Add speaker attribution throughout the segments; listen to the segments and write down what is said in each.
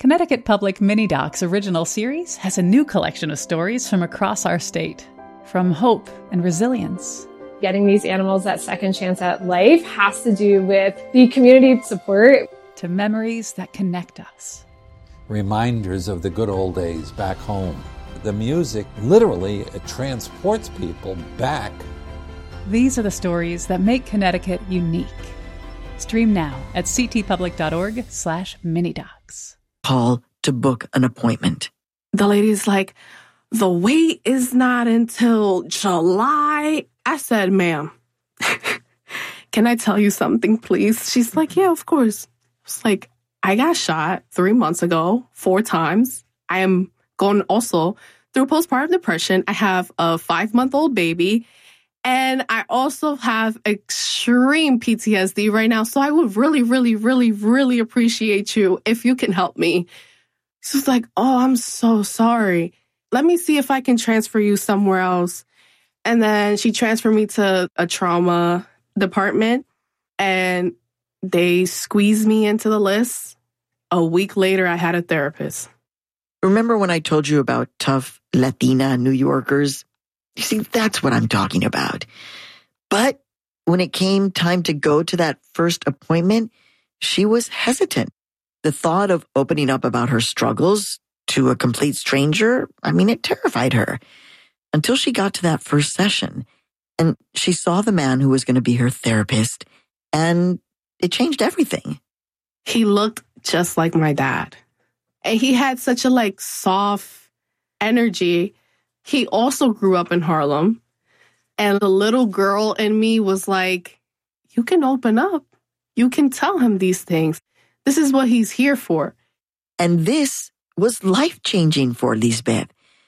Speaker 1: Connecticut Public Mini Docs original series has a new collection of stories from across our state, from hope and resilience.
Speaker 2: Getting these animals that second chance at life has to do with the community support.
Speaker 1: To memories that connect us.
Speaker 3: Reminders of the good old days back home. The music, literally, it transports people back.
Speaker 1: These are the stories that make Connecticut unique. Stream now at ctpublic.org/minidocs.
Speaker 4: Call to book an appointment.
Speaker 5: The lady's like, the wait is not until July. I said, ma'am, can I tell you something, please? She's like, yeah, of course. It's like, I got shot 3 months ago, 4 times. I am going also through postpartum depression. I have a 5-month-old baby. And I also have extreme PTSD right now. So I would really, really, really, really appreciate you if you can help me. She's like, oh, I'm so sorry. Let me see if I can transfer you somewhere else. And then she transferred me to a trauma department and they squeezed me into the list. A week later, I had a therapist.
Speaker 4: Remember when I told you about tough Latina New Yorkers? You see, that's what I'm talking about. But when it came time to go to that first appointment, she was hesitant. The thought of opening up about her struggles to a complete stranger, it terrified her. Until she got to that first session, and she saw the man who was going to be her therapist, and it changed everything.
Speaker 5: He looked just like my dad. And he had such a soft energy. He also grew up in Harlem. And the little girl in me was like, you can open up. You can tell him these things. This is what he's here for.
Speaker 4: And this was life-changing for Lisbeth.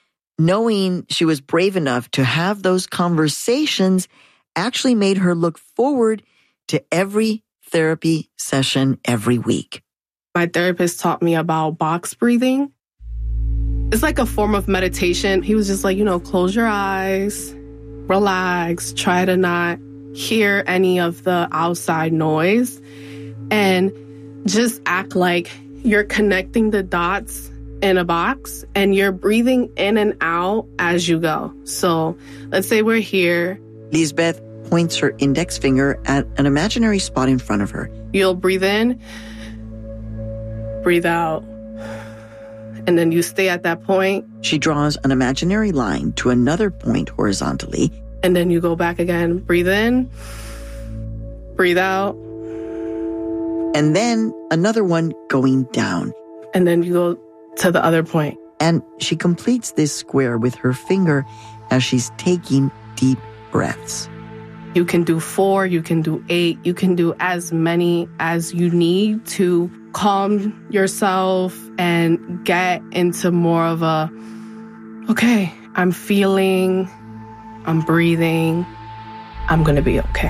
Speaker 4: Knowing she was brave enough to have those conversations actually made her look forward to every therapy session every week.
Speaker 5: My therapist taught me about box breathing. It's like a form of meditation. He was just like, close your eyes, relax, try to not hear any of the outside noise, and just act like you're connecting the dots in a box and you're breathing in and out as you go. So let's say we're here.
Speaker 4: Lisbeth points her index finger at an imaginary spot in front of her.
Speaker 5: You'll breathe in, breathe out, and then you stay at that point.
Speaker 4: She draws an imaginary line to another point horizontally.
Speaker 5: And then you go back again. Breathe in, breathe out.
Speaker 4: And then another one going down.
Speaker 5: And then you go to the other point.
Speaker 4: And she completes this square with her finger as she's taking deep breaths.
Speaker 5: You can do 4, you can do 8, you can do as many as you need to calm yourself and get into more of a, okay, I'm feeling, I'm breathing, I'm going to be okay.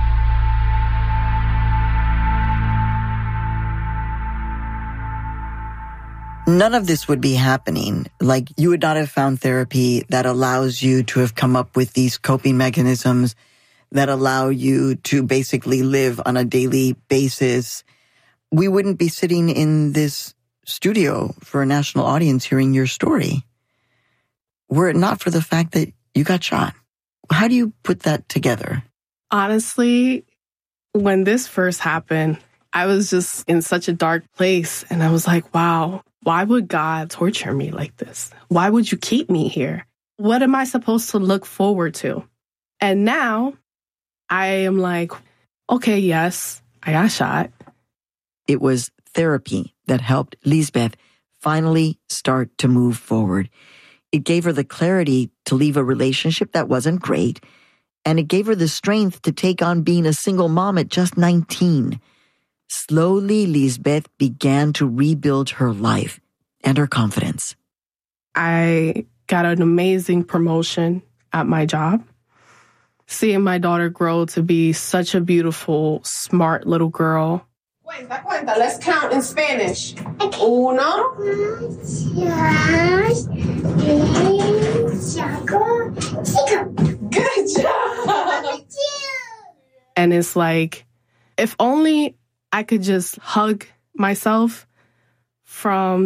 Speaker 4: None of this would be happening. You would not have found therapy that allows you to have come up with these coping mechanisms that allow you to basically live on a daily basis. We wouldn't be sitting in this studio for a national audience hearing your story, were it not for the fact that you got shot. How do you put that together?
Speaker 5: Honestly, when this first happened, I was just in such a dark place. And I was like, wow, why would God torture me like this? Why would you keep me here? What am I supposed to look forward to? And now I am like, okay, yes, I got shot.
Speaker 4: It was therapy that helped Lisbeth finally start to move forward. It gave her the clarity to leave a relationship that wasn't great, and it gave her the strength to take on being a single mom at just 19. Slowly, Lisbeth began to rebuild her life and her confidence.
Speaker 5: I got an amazing promotion at my job. Seeing my daughter grow to be such a beautiful, smart little girl.
Speaker 6: Cuenta. Let's count in Spanish. Okay. 1, 2, 3, 4, 5. Good job.
Speaker 5: And it's like, if only I could just hug myself from